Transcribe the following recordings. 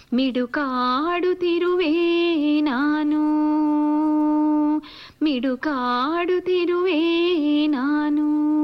ಮಿಡುಕಾಡುತ್ತಿರುವೆ ನಾನು, ಮಿಡುಕಾಡುತ್ತಿರುವೆ ನಾನು.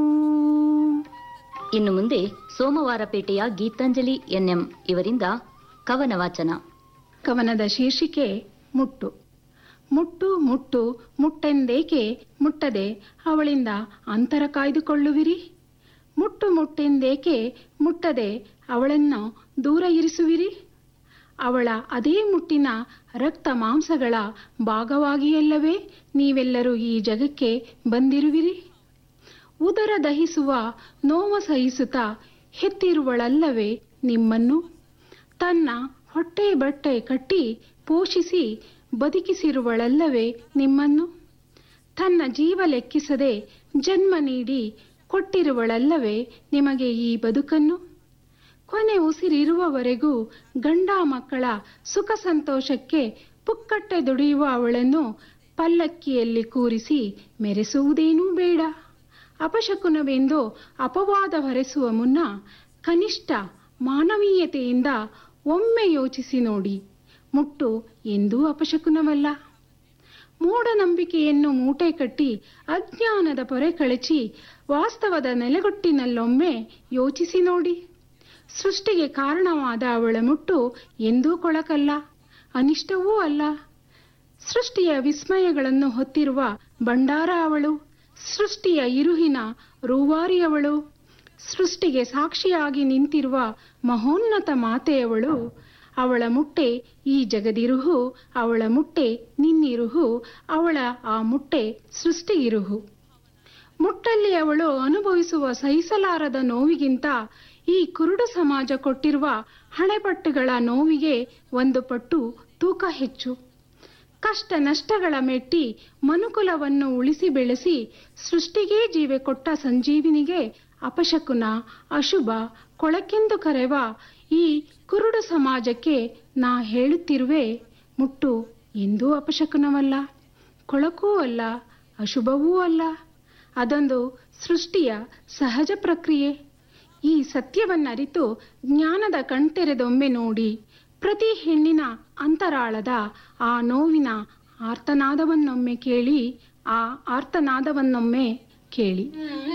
ಇನ್ನು ಮುಂದೆ ಸೋಮವಾರಪೇಟೆಯ ಗೀತಾಂಜಲಿ ಎನ್ಎಂ ಇವರಿಂದ ಕವನ ವಾಚನ. ಕವನದ ಶೀರ್ಷಿಕೆ ಮುಟ್ಟು. ಮುಟ್ಟು ಮುಟ್ಟು ಮುಟ್ಟೆಂದೇಕೆ ಮುಟ್ಟದೆ ಅವಳಿಂದ ಅಂತರ ಕಾಯ್ದುಕೊಳ್ಳುವಿರಿ? ಮುಟ್ಟು ಮುಟ್ಟೆಂದೇಕೆ ಮುಟ್ಟದೆ ಅವಳನ್ನು ದೂರ ಇರಿಸುವಿರಿ? ಅವಳ ಅದೇ ಮುಟ್ಟಿನ ರಕ್ತ ಮಾಂಸಗಳ ಭಾಗವಾಗಿಯಲ್ಲವೇ ನೀವೆಲ್ಲರೂ ಈ ಜಗಕ್ಕೆ ಬಂದಿರುವಿರಿ? ಉದರ ದಹಿಸುವ ನೋವ ಸಹಿಸುತ್ತಾ ಹೆತ್ತಿರುವಳಲ್ಲವೇ ನಿಮ್ಮನ್ನು? ತನ್ನ ಹೊಟ್ಟೆ ಬಟ್ಟೆ ಕಟ್ಟಿ ಪೋಷಿಸಿ ಬದುಕಿಸಿರುವಳಲ್ಲವೇ ನಿಮ್ಮನ್ನು? ತನ್ನ ಜೀವ ಲೆಕ್ಕಿಸದೆ ಜನ್ಮ ನೀಡಿ ಕೊಟ್ಟಿರುವಳಲ್ಲವೇ ನಿಮಗೆ ಈ ಬದುಕನ್ನು? ಕೊನೆ ಉಸಿರಿರುವವರೆಗೂ ಗಂಡ ಮಕ್ಕಳ ಸುಖ ಸಂತೋಷಕ್ಕೆ ಪುಕ್ಕಟ್ಟೆ ದುಡಿಯುವ ಅವಳನ್ನು ಪಲ್ಲಕ್ಕಿಯಲ್ಲಿ ಕೂರಿಸಿ ಮೆರೆಸುವುದೇನೂ ಬೇಡ. ಅಪಶಕುನವೆಂದು ಅಪವಾದ ಹೊರೆಸುವ ಮುನ್ನ ಕನಿಷ್ಠ ಮಾನವೀಯತೆಯಿಂದ ಒಮ್ಮೆ ಯೋಚಿಸಿ ನೋಡಿ. ಮುಟ್ಟು ಎಂದೂ ಅಪಶಕುನವಲ್ಲ. ಮೂಢನಂಬಿಕೆಯನ್ನು ಮೂಟೆ ಕಟ್ಟಿ ಅಜ್ಞಾನದ ಪೊರೆ ಕಳಚಿ ವಾಸ್ತವದ ನೆಲೆಗೊಟ್ಟಿನಲ್ಲೊಮ್ಮೆ ಯೋಚಿಸಿ ನೋಡಿ. ಸೃಷ್ಟಿಗೆ ಕಾರಣವಾದ ಅವಳ ಮುಟ್ಟು ಎಂದೂ ಕೊಳಕಲ್ಲ, ಅನಿಷ್ಟವೂ ಅಲ್ಲ. ಸೃಷ್ಟಿಯ ವಿಸ್ಮಯಗಳನ್ನು ಹೊತ್ತಿರುವ ಭಂಡಾರ ಅವಳು. ಸೃಷ್ಟಿಯ ಇರುಹಿನ ರೂವಾರಿಯವಳು. ಸೃಷ್ಟಿಗೆ ಸಾಕ್ಷಿಯಾಗಿ ನಿಂತಿರುವ ಮಹೋನ್ನತ ಮಾತೆಯವಳು. ಅವಳ ಮುಟ್ಟೆ ಈ ಜಗದಿರುಹು, ಅವಳ ಮುಟ್ಟೆ ನಿನ್ನಿರುಹು, ಅವಳ ಆ ಮುಟ್ಟೆ ಸೃಷ್ಟಿಗಿರುಹು. ಮುಟ್ಟಲ್ಲಿ ಅವಳು ಅನುಭವಿಸುವ ಸಹಿಸಲಾರದ ನೋವಿಗಿಂತ ಈ ಕುರುಡು ಸಮಾಜ ಕೊಟ್ಟಿರುವ ಹಣೆಪಟ್ಟುಗಳ ನೋವಿಗೆ ಒಂದು ಪಟ್ಟು ತೂಕ ಹೆಚ್ಚು. ಕಷ್ಟ ನಷ್ಟಗಳ ಮೆಟ್ಟಿ ಮನುಕುಲವನ್ನು ಉಳಿಸಿ ಬೆಳೆಸಿ ಸೃಷ್ಟಿಗೇ ಜೀವೆ ಕೊಟ್ಟ ಸಂಜೀವಿನಿಗೆ ಅಪಶಕುನ, ಅಶುಭ, ಕೊಳಕೆಂದು ಕರೆವ ಈ ಕುರುಡು ಸಮಾಜಕ್ಕೆ ನಾ ಹೇಳುತ್ತಿರುವೆ, ಮುಟ್ಟು ಎಂದೂ ಅಪಶಕುನವಲ್ಲ, ಕೊಳಕೂ ಅಲ್ಲ, ಅಶುಭವೂ ಅಲ್ಲ. ಅದೊಂದು ಸೃಷ್ಟಿಯ ಸಹಜ ಪ್ರಕ್ರಿಯೆ. ಈ ಸತ್ಯವನ್ನರಿತು ಜ್ಞಾನದ ಕಣ್ತೆರೆದೊಮ್ಮೆ ನೋಡಿ. ಪ್ರತಿ ಹೆಣ್ಣಿನ ಅಂತರಾಳದ ಆ ನೋವಿನ ಆರ್ತನಾದವನ್ನೊಮ್ಮೆ ಕೇಳಿ, ಆ ಆರ್ತನಾದವನ್ನೊಮ್ಮೆ ಕೇಳಿ.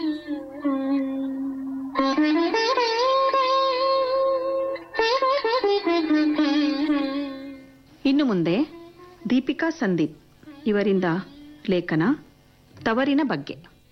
ಇನ್ನು ಮುಂದೆ ದೀಪಿಕಾ ಸಂದೀಪ್ ಇವರಿಂದ ಲೇಖನ ತವರಿನ ಬಗ್ಗೆ.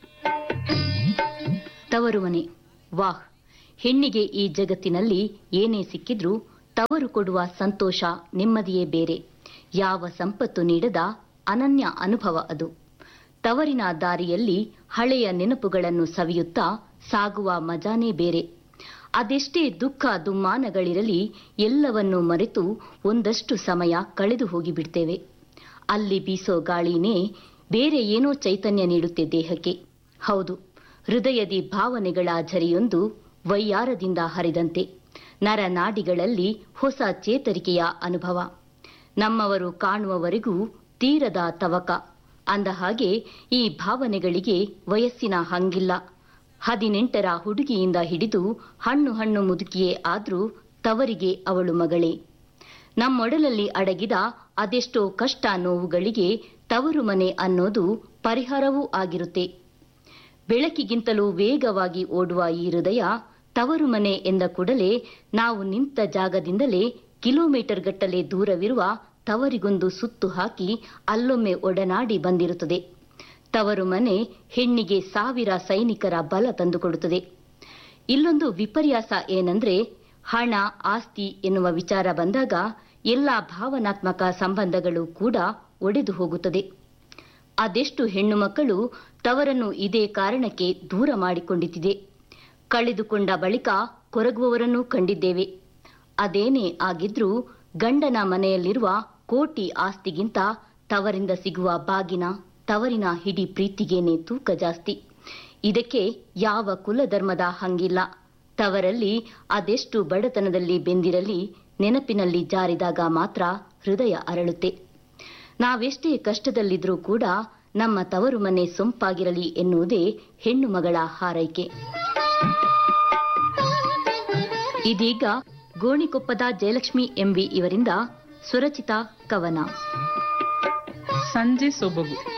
ತವರು ಮನೆ, ವಾಹ್! ಹೆಣ್ಣಿಗೆ ಈ ಜಗತ್ತಿನಲ್ಲಿ ಏನೇ ಸಿಕ್ಕಿದ್ರೂ ತವರು ಕೊಡುವ ಸಂತೋಷ, ನೆಮ್ಮದಿಯೇ ಬೇರೆ. ಯಾವ ಸಂಪತ್ತು ನೀಡದ ಅನನ್ಯ ಅನುಭವ ಅದು. ತವರಿನ ದಾರಿಯಲ್ಲಿ ಹಳೆಯ ನೆನಪುಗಳನ್ನು ಸವಿಯುತ್ತಾ ಸಾಗುವ ಮಜಾನೇ ಬೇರೆ. ಅದೆಷ್ಟೇ ದುಃಖ ದುಮ್ಮಾನಗಳಿರಲಿ ಎಲ್ಲವನ್ನೂ ಮರೆತು ಒಂದಷ್ಟು ಸಮಯ ಕಳೆದು ಹೋಗಿಬಿಡ್ತೇವೆ. ಅಲ್ಲಿ ಬೀಸೋ ಗಾಳಿನೇ ಬೇರೆ ಏನೋ ಚೈತನ್ಯ ನೀಡುತ್ತೆ ದೇಹಕ್ಕೆ. ಹೌದು, ಹೃದಯದಿ ಭಾವನೆಗಳ ಝರಿಯೊಂದು ವೈಯಾರದಿಂದ ಹರಿದಂತೆ ನರನಾಡಿಗಳಲ್ಲಿ ಹೊಸ ಚೇತರಿಕೆಯ ಅನುಭವ. ನಮ್ಮವರು ಕಾಣುವವರೆಗೂ ತೀರದ ತವಕ. ಅಂದ ಹಾಗೆ ಈ ಭಾವನೆಗಳಿಗೆ ವಯಸ್ಸಿನ ಹಂಗಿಲ್ಲ. 18ರ ಹುಡುಗಿಯಿಂದ ಹಿಡಿದು ಹಣ್ಣು ಮುದುಕಿಯೇ ಆದ್ರೂ ತವರಿಗೆ ಅವಳು ಮಗಳೇ. ನಮ್ಮೊಡಲಲ್ಲಿ ಅಡಗಿದ ಅದೆಷ್ಟೋ ಕಷ್ಟ ನೋವುಗಳಿಗೆ ತವರು ಮನೆ ಅನ್ನೋದು ಪರಿಹಾರವೂ ಆಗಿರುತ್ತೆ. ಬೆಳಕಿಗಿಂತಲೂ ವೇಗವಾಗಿ ಓಡುವ ಈ ಹೃದಯ ತವರು ಮನೆ ಎಂದ ಕೂಡಲೇ ನಾವು ನಿಂತ ಜಾಗದಿಂದಲೇ ಕಿಲೋಮೀಟರ್ ಗಟ್ಟಲೆ ದೂರವಿರುವ ತವರಿಗೊಂದು ಸುತ್ತು ಹಾಕಿ ಅಲ್ಲೊಮ್ಮೆ ಒಡನಾಡಿ ಬಂದಿರುತ್ತದೆ. ತವರು ಮನೆ ಹೆಣ್ಣಿಗೆ 1000 ಸೈನಿಕರ ಬಲ ತಂದುಕೊಡುತ್ತದೆ. ಇಲ್ಲೊಂದು ವಿಪರ್ಯಾಸ ಏನಂದ್ರೆ, ಹಣ ಆಸ್ತಿ ಎನ್ನುವ ವಿಚಾರ ಬಂದಾಗ ಎಲ್ಲ ಭಾವನಾತ್ಮಕ ಸಂಬಂಧಗಳು ಕೂಡ ಒಡೆದು ಹೋಗುತ್ತದೆ. ಅದೆಷ್ಟು ಹೆಣ್ಣು ಮಕ್ಕಳು ತವರನ್ನು ಇದೇ ಕಾರಣಕ್ಕೆ ದೂರ ಮಾಡಿಕೊಂಡಿದ್ದಿದೆ. ಕಳೆದುಕೊಂಡ ಬಳಿಕ ಕೊರಗುವವರನ್ನೂ ಕಂಡಿದ್ದೇವೆ. ಅದೇನೇ ಆಗಿದ್ರೂ ಗಂಡನ ಮನೆಯಲ್ಲಿರುವ ಕೋಟಿ ಆಸ್ತಿಗಿಂತ ತವರಿಂದ ಸಿಗುವ ಬಾಗಿನ, ತವರಿನ ಹಿಡಿ ಪ್ರೀತಿಗೇನೆ ತೂಕ ಜಾಸ್ತಿ. ಇದಕ್ಕೆ ಯಾವ ಕುಲಧರ್ಮದ ಹಂಗಿಲ್ಲ. ತವರಲ್ಲಿ ಅದೆಷ್ಟು ಬಡತನದಲ್ಲಿ ಬೆಂದಿರಲಿ, ನೆನಪಿನಲ್ಲಿ ಜಾರಿದಾಗ ಮಾತ್ರ ಹೃದಯ ಅರಳುತ್ತೆ. ನಾವೆಷ್ಟೇ ಕಷ್ಟದಲ್ಲಿದ್ರೂ ಕೂಡ ನಮ್ಮ ತವರು ಮನೆ ಸೊಂಪಾಗಿರಲಿ ಎನ್ನುವುದೇ ಹೆಣ್ಣು ಮಗಳ ಹಾರೈಕೆ. ಇದೀಗ ಗೋಣಿಕೊಪ್ಪದ ಜಯಲಕ್ಷ್ಮಿ ಎಂಬಿ ಇವರಿಂದ ಸ್ವರಚಿತ ಕವನ. ಸಂಜೆ ಸೊಬಗು.